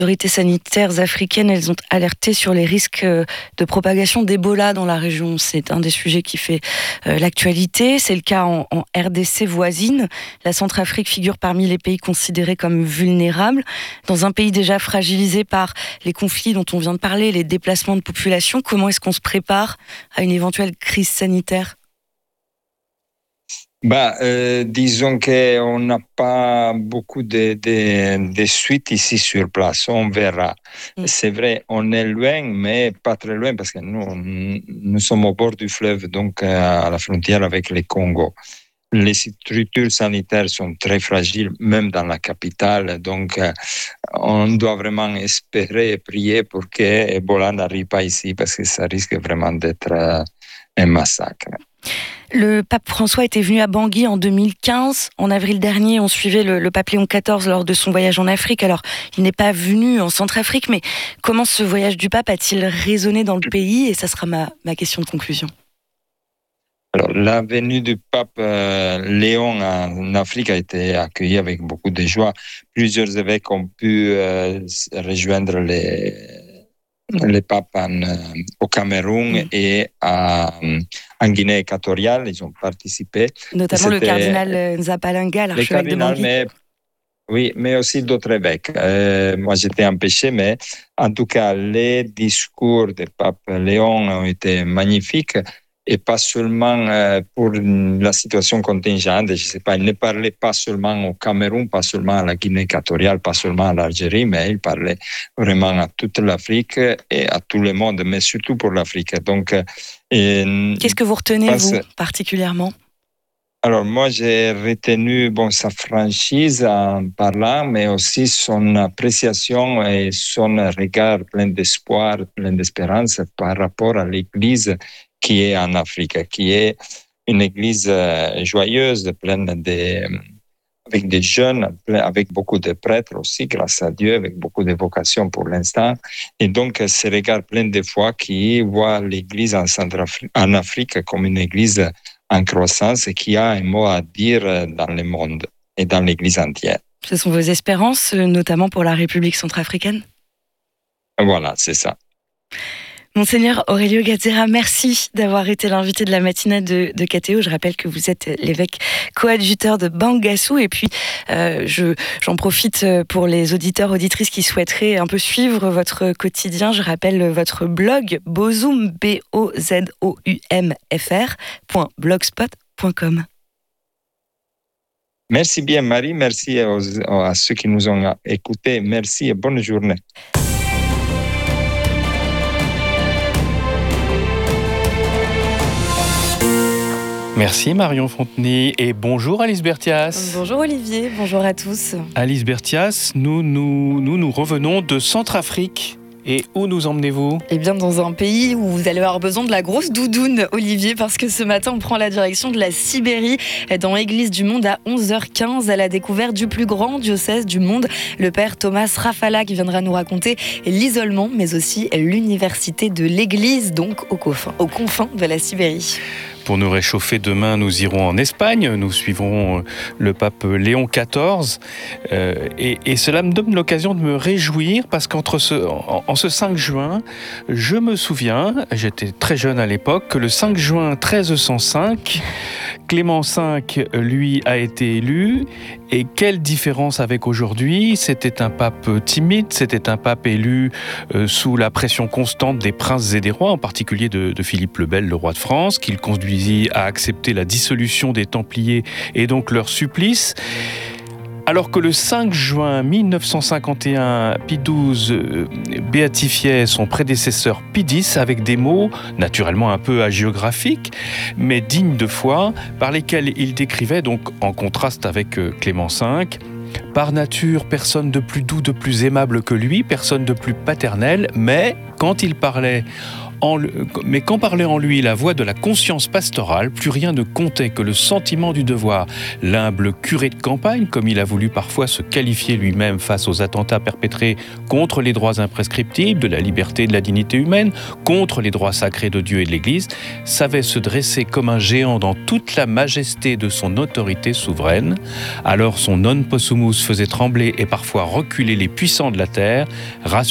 autorités sanitaires africaines, elles ont alerté sur les risques de propagation d'Ebola dans la région. C'est un des sujets qui fait l'actualité. C'est le cas en RDC voisine. La Centrafrique figure parmi les pays considérés comme vulnérables. Dans un pays déjà fragilisé par les conflits dont on vient de parler, les déplacements de population, comment est-ce qu'on se prépare à une éventuelle crise sanitaire ? Disons qu'on n'a pas beaucoup de suites ici sur place, on verra. C'est vrai, on est loin, mais pas très loin, parce que nous sommes au bord du fleuve, donc à la frontière avec le Congo. Les structures sanitaires sont très fragiles, même dans la capitale, donc on doit vraiment espérer et prier pour que Ebola n'arrive pas ici, parce que ça risque vraiment d'être un massacre. Le pape François était venu à Bangui en 2015. En avril dernier, on suivait le pape Léon XIV lors de son voyage en Afrique. Alors, il n'est pas venu en Centrafrique, mais comment ce voyage du pape a-t-il résonné dans le pays ? Et ça sera ma question de conclusion. Alors, la venue du pape Léon en Afrique a été accueillie avec beaucoup de joie. Plusieurs évêques ont pu rejoindre les papes au Cameroun et en Guinée équatoriale. Ils ont participé. Notamment le cardinal Nzapalanga, l'archevêque de Bangui. Oui, mais aussi d'autres évêques. Moi, j'étais empêché, mais en tout cas, les discours du pape Léon ont été magnifiques. Et pas seulement pour la situation contingente, je ne sais pas, il ne parlait pas seulement au Cameroun, pas seulement à la Guinée équatoriale, pas seulement à l'Algérie, mais il parlait vraiment à toute l'Afrique et à tout le monde, mais surtout pour l'Afrique. Donc, qu'est-ce que vous retenez, vous, particulièrement ? Alors, moi, j'ai retenu sa franchise en parlant, mais aussi son appréciation et son regard plein d'espoir, plein d'espérance par rapport à l'Église qui est en Afrique, qui est une église joyeuse, pleine avec des jeunes, avec beaucoup de prêtres aussi, grâce à Dieu, avec beaucoup de vocations pour l'instant. Et donc, ce regard plein de foi qui voit l'église en Afrique comme une église en croissance et qui a un mot à dire dans le monde et dans l'église entière. Ce sont vos espérances, notamment pour la République centrafricaine ? Voilà, c'est ça. Monseigneur Aurelio Gazzera, merci d'avoir été l'invité de la matinale de KTO. Je rappelle que vous êtes l'évêque coadjuteur de Bangassou. Et puis, j'en profite pour les auditeurs, auditrices qui souhaiteraient un peu suivre votre quotidien. Je rappelle votre blog Bozoum, BOZOUMFR.blogspot.com. Merci bien, Marie. Merci à ceux qui nous ont écoutés. Merci et bonne journée. Merci Marion Fontenay et bonjour Alice Berthias. Bonjour Olivier, bonjour à tous. Alice Berthias, nous revenons de Centrafrique. Et où nous emmenez-vous ? Eh bien, dans un pays où vous allez avoir besoin de la grosse doudoune, Olivier, parce que ce matin, on prend la direction de la Sibérie, dans l'Église du Monde à 11h15, à la découverte du plus grand diocèse du monde, le père Thomas Rafala, qui viendra nous raconter l'isolement, mais aussi l'université de l'Église, donc aux confins de la Sibérie. Pour nous réchauffer demain, nous irons en Espagne. Nous suivrons le pape Léon XIV. Et cela me donne l'occasion de me réjouir parce en ce 5 juin, je me souviens, j'étais très jeune à l'époque, que le 5 juin 1305, Clément V, lui, a été élu. Et quelle différence avec aujourd'hui ? C'était un pape timide, c'était un pape élu sous la pression constante des princes et des rois, en particulier de Philippe le Bel, le roi de France, qui le conduisit à accepter la dissolution des Templiers et donc leur supplice. Alors que le 5 juin 1951, Pie XII béatifiait son prédécesseur Pie X avec des mots naturellement un peu hagiographiques, mais dignes de foi, par lesquels il décrivait, donc en contraste avec Clément V, par nature, personne de plus doux, de plus aimable que lui, personne de plus paternel, mais quand il parlait Mais quand parlait en lui la voix de la conscience pastorale, plus rien ne comptait que le sentiment du devoir. L'humble curé de campagne, comme il a voulu parfois se qualifier lui-même face aux attentats perpétrés contre les droits imprescriptibles, de la liberté et de la dignité humaine, contre les droits sacrés de Dieu et de l'Église, savait se dresser comme un géant dans toute la majesté de son autorité souveraine. Alors son non possumus faisait trembler et parfois reculer les puissants de la terre,